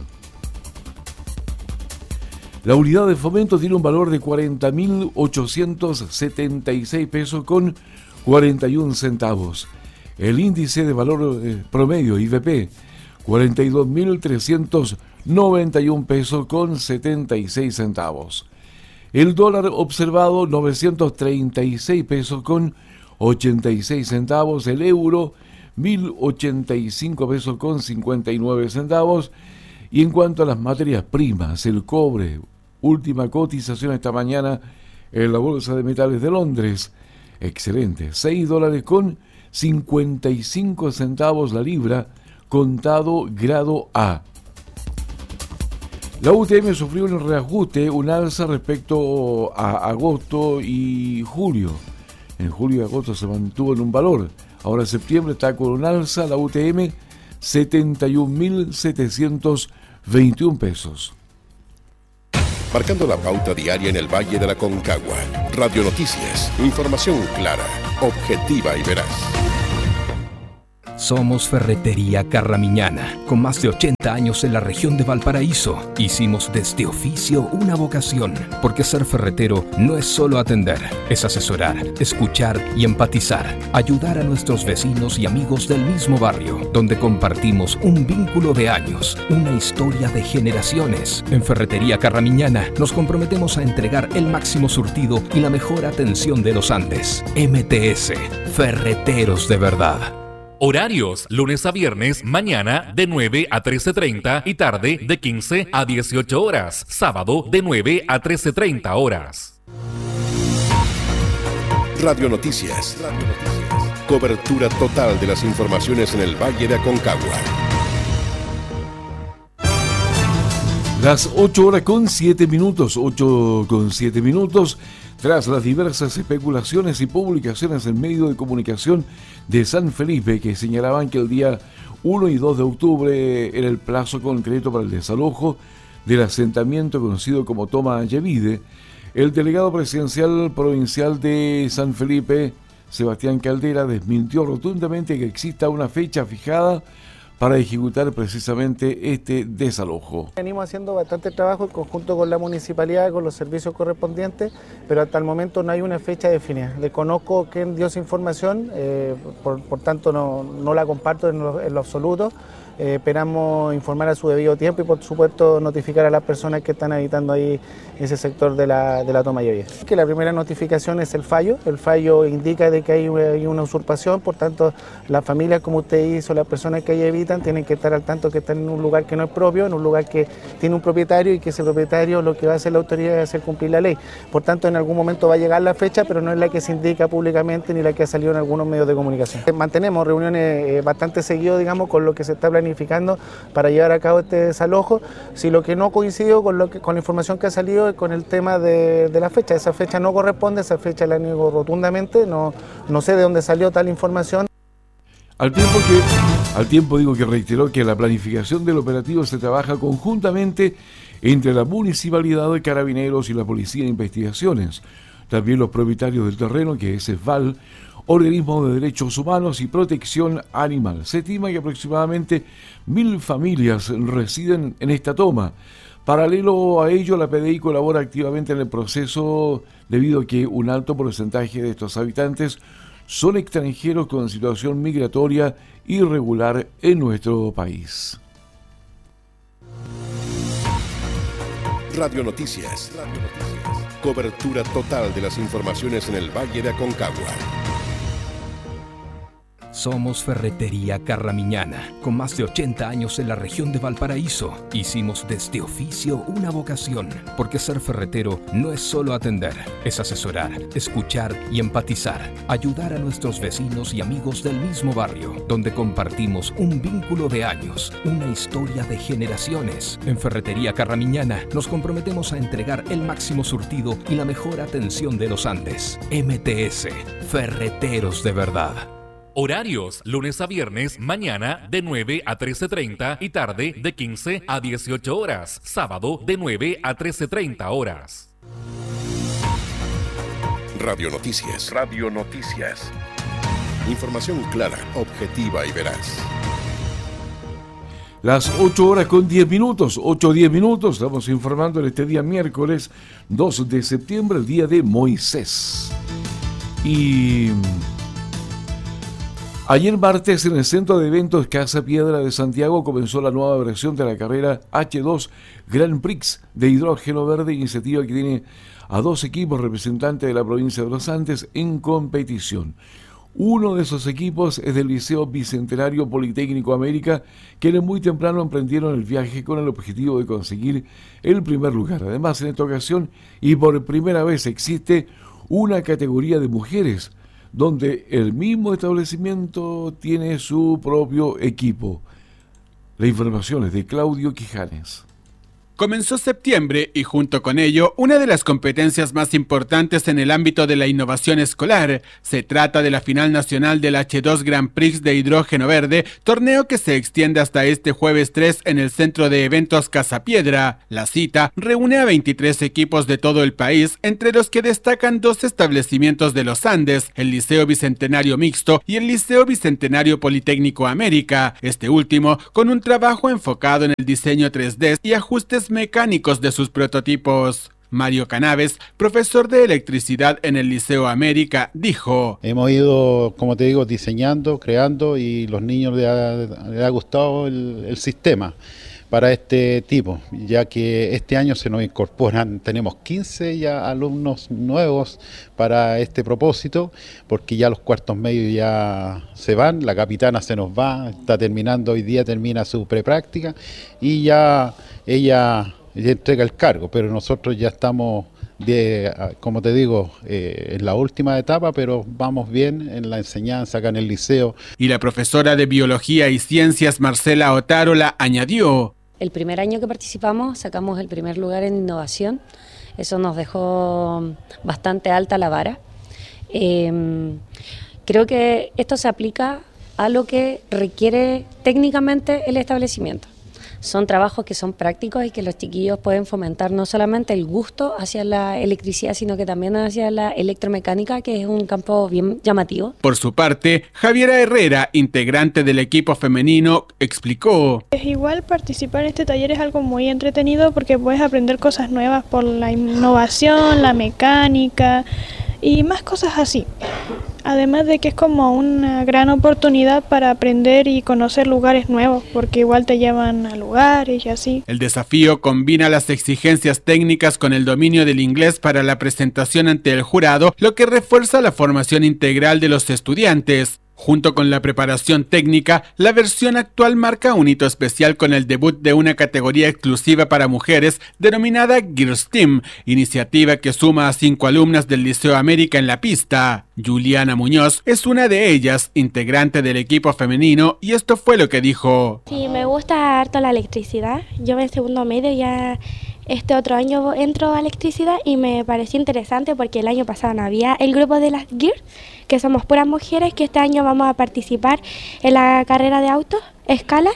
Speaker 3: La unidad de fomento tiene un valor de cuarenta mil ochocientos setenta y seis pesos con cuarenta y un centavos. El índice de valor eh, promedio, I V P, cuarenta y dos mil trescientos noventa y un pesos con setenta y seis centavos. El dólar observado, novecientos treinta y seis pesos con ochenta y seis centavos. El euro, mil ochenta y cinco pesos con cincuenta y nueve centavos. Y en cuanto a las materias primas, el cobre, última cotización esta mañana en la Bolsa de Metales de Londres, excelente, seis dólares con cincuenta y cinco centavos la libra, contado grado A. La U T M sufrió un reajuste, un alza respecto a agosto y julio. En julio y agosto se mantuvo en un valor. Ahora en septiembre está con un alza, la U T M, setenta y un mil setecientos veintiún pesos.
Speaker 1: Marcando la pauta diaria en el Valle de la Concagua. Radio Noticias. Información clara, objetiva y veraz.
Speaker 16: Somos Ferretería Carramiñana, con más de ochenta años en la región de Valparaíso. Hicimos de este oficio una vocación, porque ser ferretero no es solo atender, es asesorar, escuchar y empatizar, ayudar a nuestros vecinos y amigos del mismo barrio, donde compartimos un vínculo de años, una historia de generaciones. En Ferretería Carramiñana nos comprometemos a entregar el máximo surtido y la mejor atención de los Andes. M T S, Ferreteros de verdad.
Speaker 17: Horarios, lunes a viernes, mañana de nueve a trece treinta y tarde de quince a dieciocho horas. Sábado de nueve a trece treinta horas.
Speaker 1: Radio Noticias. Radio Noticias. Cobertura total de las informaciones en el Valle de Aconcagua.
Speaker 3: Las ocho horas con siete minutos, ocho con siete minutos, tras las diversas especulaciones y publicaciones en medios de comunicación de San Felipe que señalaban que el día uno y dos de octubre era el plazo concreto para el desalojo del asentamiento conocido como Toma Yevide, el delegado presidencial provincial de San Felipe, Sebastián Caldera, desmintió rotundamente que exista una fecha fijada para ejecutar precisamente este desalojo.
Speaker 10: Venimos haciendo bastante trabajo en conjunto con la municipalidad, con los servicios correspondientes, pero hasta el momento no hay una fecha definida. Desconozco quién dio esa información, eh, por, por tanto no, no la comparto en lo, en lo absoluto. Eh, esperamos informar a su debido tiempo y por supuesto notificar a las personas que están habitando ahí ese sector de la, de la toma Yavide. Que la primera notificación es el fallo, el fallo indica de que hay, hay una usurpación, por tanto las familias como usted hizo, las personas que ahí habitan tienen que estar al tanto que están en un lugar que no es propio, en un lugar que tiene un propietario y que ese propietario lo que va a hacer la autoridad es hacer cumplir la ley. Por tanto en algún momento va a llegar la fecha, pero no es la que se indica públicamente ni la que ha salido en algunos medios de comunicación. Mantenemos reuniones eh, bastante seguido, digamos, con lo que se está planificando para llevar a cabo este desalojo. Si lo que no coincidió con, lo que, con la información que ha salido es con el tema de, de la fecha, esa fecha no corresponde, esa fecha la niego rotundamente, no, no sé de dónde salió tal información.
Speaker 3: Al tiempo que, al tiempo digo que reiteró que la planificación del operativo se trabaja conjuntamente entre la Municipalidad de Carabineros y la Policía de Investigaciones, también los propietarios del terreno, que es ESVAL, Organismo de Derechos Humanos y Protección Animal. Se estima que aproximadamente mil familias residen en esta toma. Paralelo a ello, la P D I colabora activamente en el proceso debido a que un alto porcentaje de estos habitantes son extranjeros con situación migratoria irregular en nuestro país.
Speaker 1: Radio Noticias. Radio Noticias. Cobertura total de las informaciones en el Valle de Aconcagua.
Speaker 16: Somos Ferretería Carramiñana. Con más de ochenta años en la región de Valparaíso, hicimos de este oficio una vocación, porque ser ferretero no es solo atender, es asesorar, escuchar y empatizar, ayudar a nuestros vecinos y amigos del mismo barrio, donde compartimos un vínculo de años, una historia de generaciones. En Ferretería Carramiñana nos comprometemos a entregar el máximo surtido y la mejor atención de los Andes. M T S, Ferreteros de verdad.
Speaker 17: Horarios, lunes a viernes, mañana de nueve a trece treinta y tarde de quince a dieciocho horas. Sábado de nueve a trece treinta horas.
Speaker 1: Radio Noticias. Radio Noticias. Información clara, objetiva y veraz.
Speaker 3: Las ocho horas con diez minutos, ocho o diez minutos, estamos informando en este día miércoles dos de septiembre, el día de Moisés. Y ayer martes en el Centro de Eventos Casa Piedra de Santiago comenzó la nueva versión de la carrera H dos Grand Prix de hidrógeno verde, iniciativa que tiene a dos equipos representantes de la provincia de los Andes en competición. Uno de esos equipos es del Liceo Bicentenario Politécnico América, quienes muy temprano emprendieron el viaje con el objetivo de conseguir el primer lugar. Además, en esta ocasión y por primera vez existe una categoría de mujeres, donde el mismo establecimiento tiene su propio equipo. La información es de Claudio Quijanes.
Speaker 4: Comenzó septiembre y junto con ello, una de las competencias más importantes en el ámbito de la innovación escolar. Se trata de la final nacional del H dos Grand Prix de hidrógeno verde, torneo que se extiende hasta este jueves tres en el Centro de Eventos Casa Piedra. La cita reúne a veintitrés equipos de todo el país, entre los que destacan dos establecimientos de los Andes, el Liceo Bicentenario Mixto y el Liceo Bicentenario Politécnico América, este último con un trabajo enfocado en el diseño tres D y ajustes mecánicos de sus prototipos. Mario Canaves, profesor de electricidad en el Liceo América, dijo:
Speaker 20: hemos ido, como te digo, diseñando, creando y los niños les ha, les ha gustado el, el sistema para este tipo, ya que este año se nos incorporan, tenemos quince ya alumnos nuevos para este propósito, porque ya los cuartos medios ya se van, la capitana se nos va, está terminando hoy día, termina su prepráctica y ya ella, ella entrega el cargo, pero nosotros ya estamos, de, como te digo, eh, en la última etapa, pero vamos bien en la enseñanza acá en el liceo.
Speaker 4: Y la profesora de Biología y Ciencias, Marcela Otárola, añadió:
Speaker 21: el primer año que participamos sacamos el primer lugar en innovación, eso nos dejó bastante alta la vara. Eh, creo que esto se aplica a lo que requiere técnicamente el establecimiento. son trabajos que son prácticos y que los chiquillos pueden fomentar no solamente el gusto hacia la electricidad, sino que también hacia la electromecánica, que es un campo bien llamativo.
Speaker 4: Por su parte, Javiera Herrera, integrante del equipo femenino, explicó:
Speaker 5: Es igual participar en este taller es algo muy entretenido porque puedes aprender cosas nuevas por la innovación, la mecánica y más cosas así. Además de que es como una gran oportunidad para aprender y conocer lugares nuevos, porque igual te llevan a lugares y así.
Speaker 4: El desafío combina las exigencias técnicas con el dominio del inglés para la presentación ante el jurado, lo que refuerza la formación integral de los estudiantes. Junto con la preparación técnica, la versión actual marca un hito especial con el debut de una categoría exclusiva para mujeres denominada Girls Team, iniciativa que suma a cinco alumnas del Liceo América en la pista. Juliana Muñoz es una de ellas, integrante del equipo femenino, y esto fue lo que dijo.
Speaker 22: Sí, me gusta harto la electricidad. Yo en segundo medio ya... Este otro año entro a electricidad y me pareció interesante porque el año pasado no había el grupo de las Girls, que somos puras mujeres, que este año vamos a participar en la carrera de autos, escala,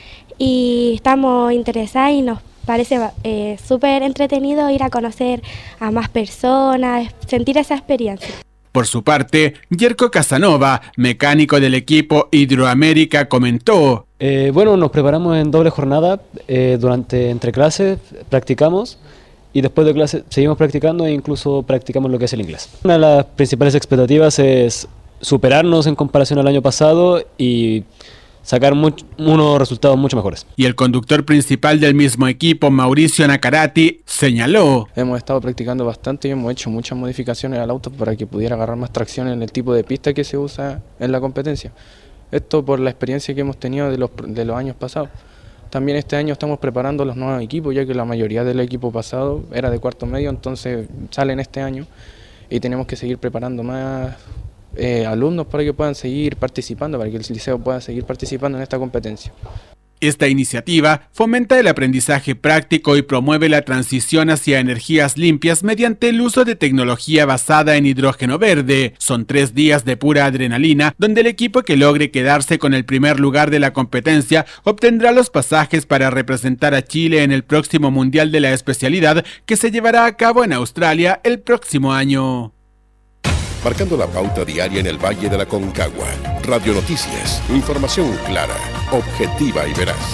Speaker 22: y estamos interesadas y nos parece eh, súper entretenido ir a conocer a más personas, sentir esa experiencia.
Speaker 4: Por su parte, Yerko Casanova, mecánico del equipo Hidroamérica, comentó:
Speaker 23: eh, Bueno, nos preparamos en doble jornada, eh, durante entre clases practicamos y después de clase seguimos practicando e incluso practicamos lo que es el inglés. Una de las principales expectativas es superarnos en comparación al año pasado y sacar much, unos resultados mucho mejores.
Speaker 4: Y el conductor principal del mismo equipo, Mauricio Nacarati, señaló:
Speaker 24: Hemos estado practicando bastante y hemos hecho muchas modificaciones al auto para que pudiera agarrar más tracción en el tipo de pista que se usa en la competencia. Esto por la experiencia que hemos tenido de los, de los años pasados. También este año estamos preparando los nuevos equipos, ya que la mayoría del equipo pasado era de cuarto medio, entonces salen este año y tenemos que seguir preparando más Eh, alumnos para que puedan seguir participando, para que el liceo pueda seguir participando en esta competencia.
Speaker 4: Esta iniciativa fomenta el aprendizaje práctico y promueve la transición hacia energías limpias mediante el uso de tecnología basada en hidrógeno verde. Son tres días de pura adrenalina, donde el equipo que logre quedarse con el primer lugar de la competencia obtendrá los pasajes para representar a Chile en el próximo Mundial de la especialidad, que se llevará a cabo en Australia el próximo año.
Speaker 1: Marcando la pauta diaria en el Valle de la Concagua. Radio Noticias. Información clara, objetiva y veraz.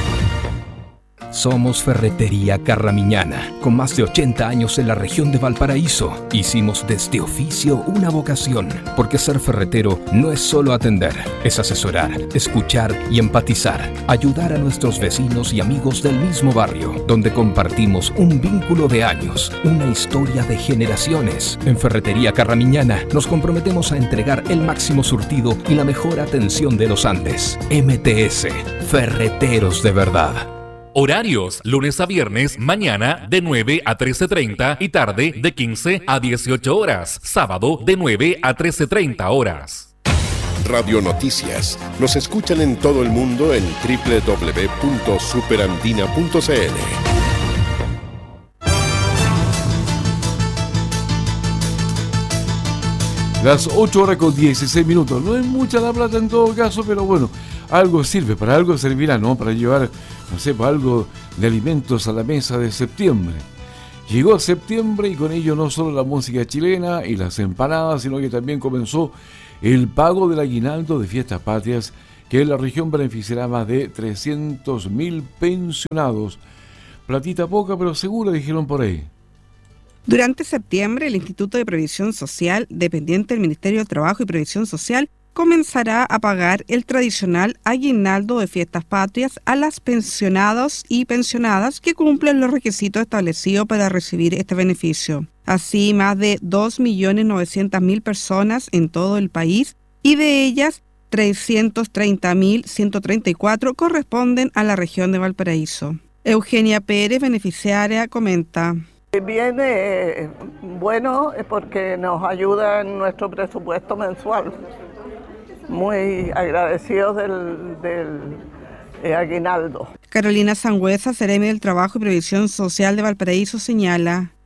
Speaker 16: Somos Ferretería Carramiñana. Con más de ochenta años en la región de Valparaíso, hicimos de este oficio una vocación, porque ser ferretero no es solo atender, es asesorar, escuchar y empatizar, ayudar a nuestros vecinos y amigos del mismo barrio, donde compartimos un vínculo de años, una historia de generaciones. En Ferretería Carramiñana nos comprometemos a entregar el máximo surtido y la mejor atención de los Andes. M T S, Ferreteros de verdad.
Speaker 17: Horarios, lunes a viernes, mañana de nueve a trece treinta y tarde de quince a dieciocho horas. Sábado de nueve a trece treinta horas.
Speaker 1: Radio Noticias. Nos escuchan en todo el mundo en doble u doble u doble u punto superandina punto c l.
Speaker 3: Las ocho horas con dieciséis minutos. No es mucha la plata en todo caso, pero bueno, algo sirve, para algo servirá, ¿no? Para llevar, no sé, para algo de alimentos a la mesa de septiembre. Llegó septiembre y con ello no solo la música chilena y las empanadas, sino que también comenzó el pago del aguinaldo de Fiestas Patrias, que en la región beneficiará a más de trescientos mil pensionados. Platita poca, pero segura, dijeron por ahí.
Speaker 7: Durante septiembre, el Instituto de Previsión Social, dependiente del Ministerio de Trabajo y Previsión Social, comenzará a pagar el tradicional aguinaldo de Fiestas Patrias a las pensionados y pensionadas que cumplen los requisitos establecidos para recibir este beneficio. Así, más de dos millones novecientas mil personas en todo el país, y de ellas trescientos treinta mil ciento treinta y cuatro corresponden a la región de Valparaíso. Eugenia Pérez, beneficiaria, comenta:
Speaker 25: Viene eh, bueno porque nos ayuda en nuestro presupuesto mensual. Muy agradecidos del, del eh, aguinaldo.
Speaker 7: Carolina Sangüesa, Seremi del Trabajo y Previsión Social de Valparaíso, señala: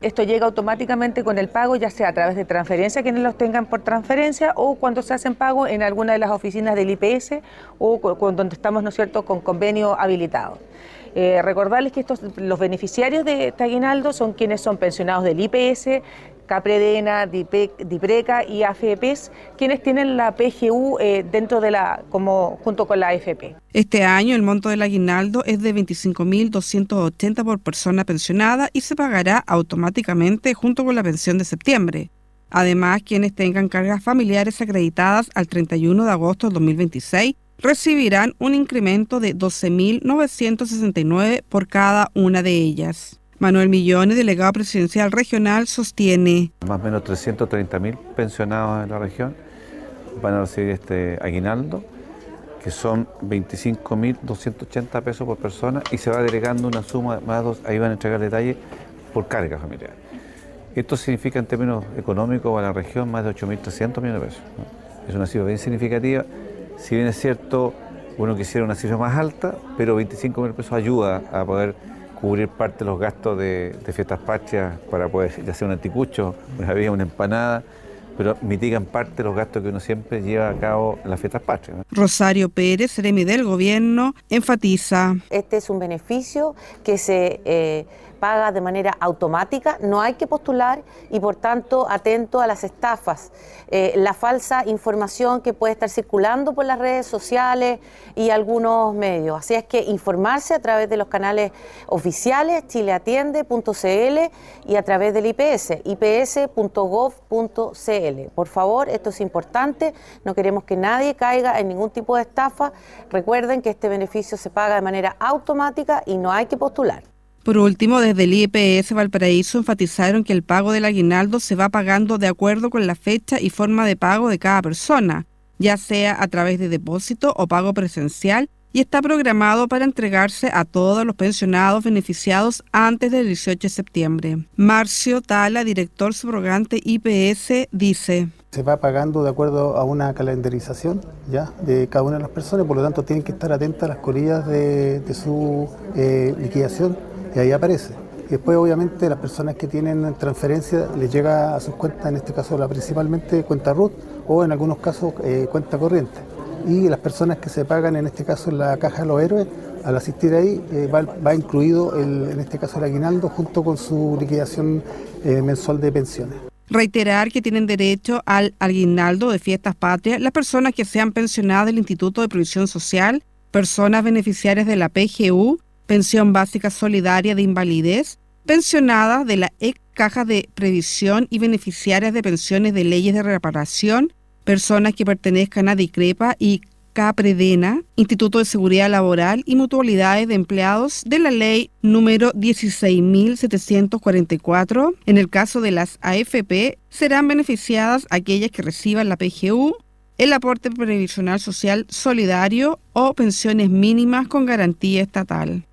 Speaker 6: Esto llega automáticamente con el pago, ya sea a través de transferencia, quienes los tengan por transferencia, o cuando se hacen pago en alguna de las oficinas del I P S o con, donde estamos, ¿no es cierto?, con convenio habilitado. Eh, recordarles que estos, los beneficiarios de este aguinaldo son quienes son pensionados del I P S, Capredena, Dipreca y A F P, quienes tienen la P G U eh, dentro de la, como junto con la A F P.
Speaker 7: Este año el monto del aguinaldo es de veinticinco mil doscientos ochenta por persona pensionada y se pagará automáticamente junto con la pensión de septiembre. Además, quienes tengan cargas familiares acreditadas al treinta y uno de agosto del dos mil veintiséis recibirán un incremento de doce mil novecientos sesenta y nueve por cada una de ellas. Manuel Millone, delegado presidencial regional, sostiene:
Speaker 8: más o menos trescientos treinta mil pensionados en la región van a recibir este aguinaldo, que son veinticinco mil doscientos ochenta pesos por persona, y se va agregando una suma, más dos, ahí van a entregar detalle por carga familiar. Esto significa en términos económicos para la región más de ocho mil trescientos millones de pesos, ¿no? Es una cifra bien significativa. Si bien es cierto, uno quisiera una cifra más alta, pero veinticinco mil pesos ayuda a poder cubrir parte de los gastos de, de fiestas patrias, para poder, ya sea un anticucho, una bebida, una empanada, pero mitigan parte de los gastos que uno siempre lleva a cabo en las fiestas patrias, ¿no?
Speaker 7: Rosario Pérez, seremi del Gobierno, enfatiza:
Speaker 9: este es un beneficio que se eh, paga de manera automática, no hay que postular y por tanto atento a las estafas, eh, la falsa información que puede estar circulando por las redes sociales y algunos medios. Así es que informarse a través de los canales oficiales, chileatiende punto c l, y a través del I P S, i p s punto gov punto c l. Por favor, esto es importante, no queremos que nadie caiga en ningún tipo de estafa. Recuerden que este beneficio se paga de manera automática y no hay que postular.
Speaker 7: Por último, desde el I P S Valparaíso enfatizaron que el pago del aguinaldo se va pagando de acuerdo con la fecha y forma de pago de cada persona, ya sea a través de depósito o pago presencial, y está programado para entregarse a todos los pensionados beneficiados antes del dieciocho de septiembre. Marcio Tala, director subrogante I P S, dice:
Speaker 10: se va pagando de acuerdo a una calendarización ya de cada una de las personas, por lo tanto tienen que estar atentas a las colillas de, de su eh, liquidación, y ahí aparece. Y después, obviamente, las personas que tienen transferencia les llega a sus cuentas, en este caso la principalmente cuenta R U T o en algunos casos eh, cuenta corriente. Y las personas que se pagan, en este caso en la Caja de los Héroes, al asistir ahí eh, va, va incluido el, en este caso el aguinaldo junto con su liquidación eh, mensual de pensiones.
Speaker 7: Reiterar que tienen derecho al aguinaldo de fiestas patrias las personas que sean pensionadas del Instituto de Previsión Social, personas beneficiarias de la P G U, Pensión Básica Solidaria de Invalidez, pensionadas de la ex Caja de Previsión y beneficiarias de pensiones de leyes de reparación, personas que pertenezcan a DICREPA y Capredena, Instituto de Seguridad Laboral y mutualidades de empleados de la ley número dieciséis mil setecientos cuarenta y cuatro. En el caso de las A F P, serán beneficiadas aquellas que reciban la P G U, el aporte previsional social solidario o pensiones mínimas con garantía estatal.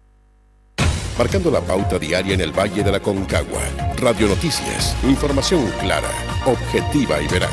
Speaker 1: Marcando la pauta diaria en el Valle de la Concagua. Radio Noticias, información clara, objetiva y veraz.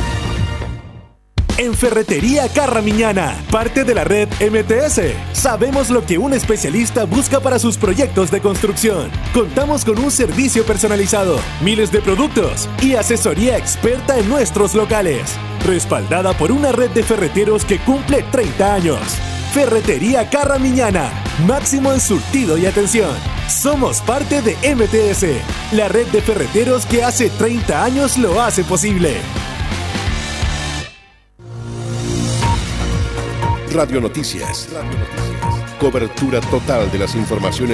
Speaker 11: En Ferretería Carramiñana, parte de la red M T S, sabemos lo que un especialista busca para sus proyectos de construcción. Contamos con un servicio personalizado, miles de productos y asesoría experta en nuestros locales, respaldada por una red de ferreteros que cumple treinta años. Ferretería Carramiñana, máximo en surtido y atención. Somos parte de M T S, la red de ferreteros que hace treinta años lo hace posible.
Speaker 1: Radio Noticias. Cobertura total de las informaciones